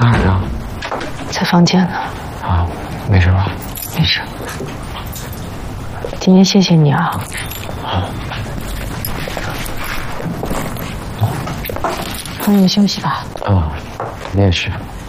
大人呢？ 在房间呢。 啊，没事吧？ 没事。今天谢谢你啊。早点休息吧。 啊，你也是。